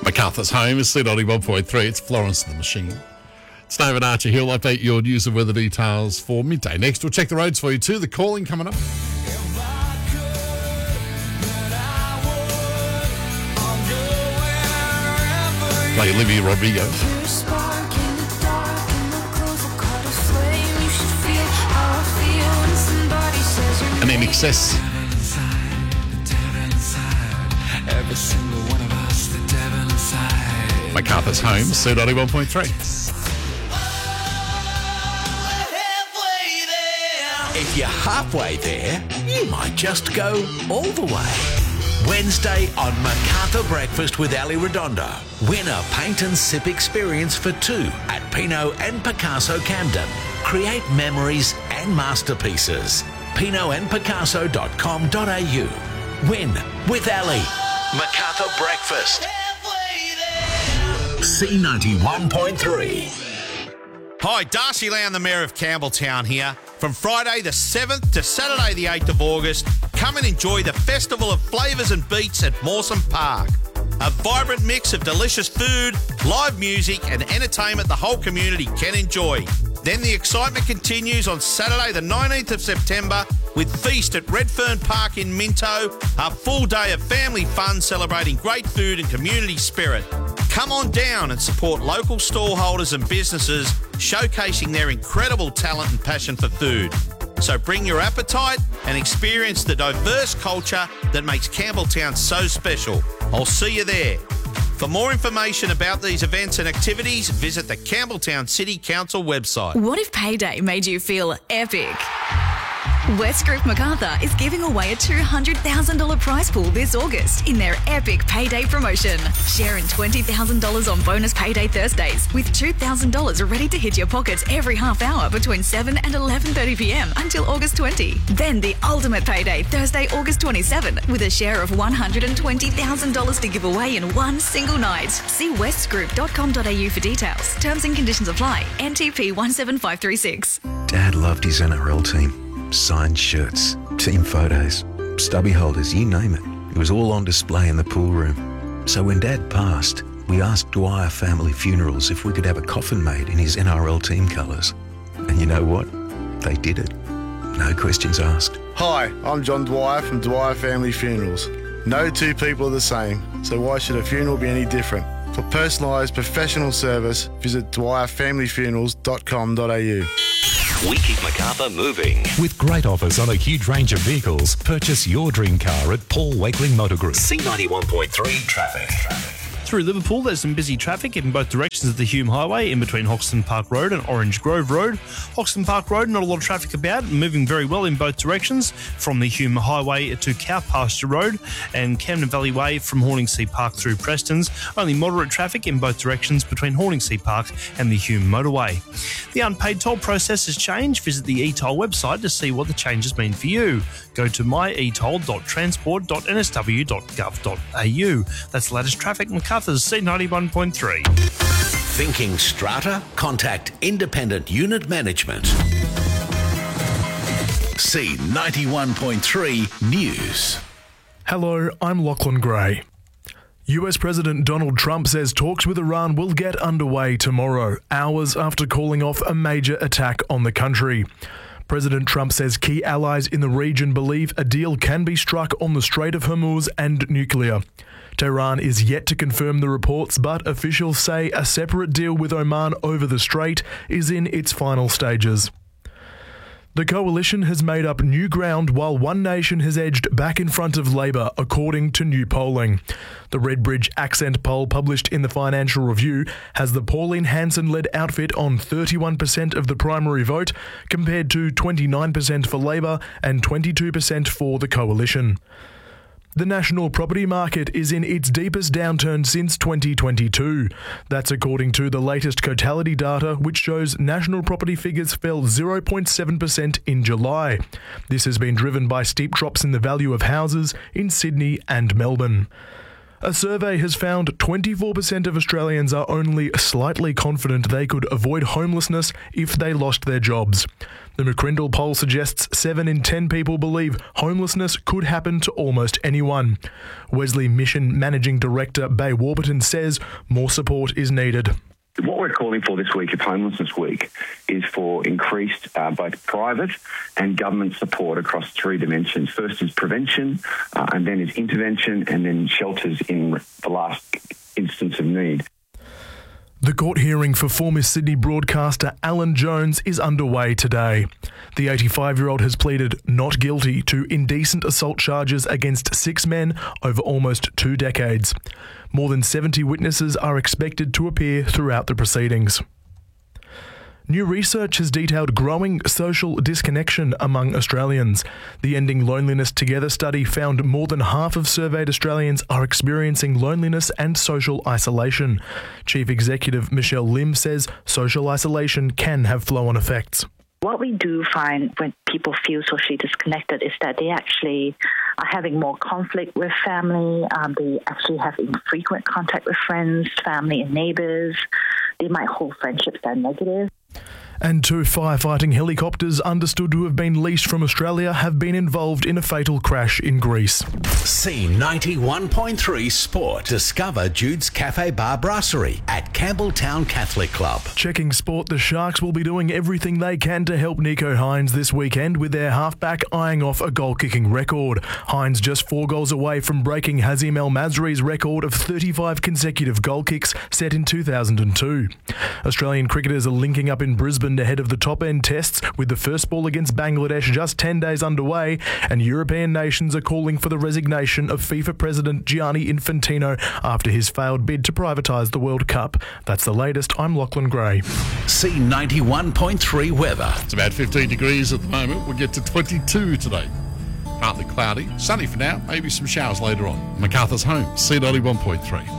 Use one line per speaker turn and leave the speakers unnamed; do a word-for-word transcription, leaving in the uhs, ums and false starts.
MacArthur's home is C ninety-one point three. It's Florence the Machine. It's David Archer here. We'll update your news and weather details for midday. Next, we'll check the roads for you too. The calling coming up. Play Olivia Rodrigo. And then Excess. MacArthur's home, C ninety-one point three.
If you're halfway there, you might just go all the way. Wednesday on MacArthur Breakfast with Ali Redondo. Win a paint and sip experience for two at Pinot and Picasso Camden. Create memories and masterpieces. pinot and picasso dot com dot a u. Win with Ali. MacArthur Breakfast. C ninety-one point three.
Hi, Darcy Lown, the Mayor of Campbelltown here. From Friday the seventh to Saturday the eighth of August, come and enjoy the Festival of Flavours and Beats at Mawson Park. A vibrant mix of delicious food, live music and entertainment the whole community can enjoy. Then the excitement continues on Saturday the nineteenth of September with Feast at Redfern Park in Minto, a full day of family fun celebrating great food and community spirit. Come on down and support local stallholders and businesses showcasing their incredible talent and passion for food. So bring your appetite and experience the diverse culture that makes Campbelltown so special. I'll see you there. For more information about these events and activities, visit the Campbelltown City Council website.
What if payday made you feel epic? West Group MacArthur is giving away a two hundred thousand dollars prize pool this August in their epic payday promotion. Share in twenty thousand dollars on bonus payday Thursdays with two thousand dollars ready to hit your pockets every half hour between seven and eleven thirty p m until August twentieth. Then the ultimate payday Thursday, August twenty-seventh with a share of one hundred twenty thousand dollars to give away in one single night. See west group dot com dot a u for details. Terms and conditions apply. N T P one seven five three six.
Dad loved his N R L team. Signed shirts, team photos, stubby holders, you name it. It was all on display in the pool room. So when Dad passed, we asked Dwyer Family Funerals if we could have a coffin made in his N R L team colours. And you know what? They did it. No questions asked.
Hi, I'm John Dwyer from Dwyer Family Funerals. No two people are the same, so why should a funeral be any different? For personalised professional service, visit dwyer family funerals dot com dot a u.
We keep MacArthur moving.
With great offers on a huge range of vehicles, purchase your dream car at Paul Wakeling Motor Group.
C ninety-one point three traffic.
Through Liverpool, there's some busy traffic in both directions of the Hume Highway in between Hoxton Park Road and Orange Grove Road. Hoxton Park Road, not a lot of traffic about, moving very well in both directions from the Hume Highway to Cow Pasture Road and Camden Valley Way from Horningsea Park through Prestons. Only moderate traffic in both directions between Horningsea Park and the Hume Motorway. The unpaid toll process has changed. Visit the e-toll website to see what the changes mean for you. Go to my e toll dot transport dot n s w dot gov dot a u. That's the latest traffic. MacArthur's C ninety-one point three.
Thinking strata? Contact Independent Unit Management. C ninety-one point three News.
Hello, I'm Lachlan Gray. U S President Donald Trump says talks with Iran will get underway tomorrow, hours after calling off a major attack on the country. President Trump says key allies in the region believe a deal can be struck on the Strait of Hormuz and nuclear. Tehran is yet to confirm the reports, but officials say a separate deal with Oman over the strait is in its final stages. The coalition has made up new ground while One Nation has edged back in front of Labor, according to new polling. The Redbridge Accent poll published in the Financial Review has the Pauline Hanson-led outfit on thirty-one percent of the primary vote, compared to twenty-nine percent for Labor and twenty-two percent for the coalition. The national property market is in its deepest downturn since twenty twenty-two. That's according to the latest Cotality data, which shows national property figures fell zero point seven percent in July. This has been driven by steep drops in the value of houses in Sydney and Melbourne. A survey has found twenty-four percent of Australians are only slightly confident they could avoid homelessness if they lost their jobs. The McCrindle poll suggests seven in ten people believe homelessness could happen to almost anyone. Wesley Mission Managing Director Bay Warburton says more support is needed.
What we're calling for this week of Homelessness Week is for increased uh, both private and government support across three dimensions. First is prevention, uh, and then is intervention, and then shelters in the last instance of need.
The court hearing for former Sydney broadcaster Alan Jones is underway today. The eighty-five-year-old has pleaded not guilty to indecent assault charges against six men over almost two decades. More than seventy witnesses are expected to appear throughout the proceedings. New research has detailed growing social disconnection among Australians. The Ending Loneliness Together study found more than half of surveyed Australians are experiencing loneliness and social isolation. Chief Executive Michelle Lim says social isolation can have flow-on effects.
What we do find when people feel socially disconnected is that they actually are having more conflict with family. Um, they actually have infrequent contact with friends, family and neighbours. They might hold friendships that are negative.
And two firefighting helicopters understood to have been leased from Australia have been involved in a fatal crash in Greece.
C ninety-one point three Sport. Discover Jude's Cafe Bar Brasserie at Campbelltown Catholic Club.
Checking sport, the Sharks will be doing everything they can to help Nico Hines this weekend, with their halfback eyeing off a goal-kicking record. Hines just four goals away from breaking Hazim El Masri's record of thirty-five consecutive goal kicks set in two thousand two. Australian cricketers are linking up in Brisbane ahead of the top-end tests, with the first ball against Bangladesh just ten days underway, and European nations are calling for the resignation of FIFA President Gianni Infantino after his failed bid to privatise the World Cup. That's the latest. I'm Lachlan Gray.
C ninety-one point three weather.
It's about fifteen degrees at the moment. We'll get to twenty-two today. Partly cloudy, sunny for now, maybe some showers later on. MacArthur's home, C ninety-one point three.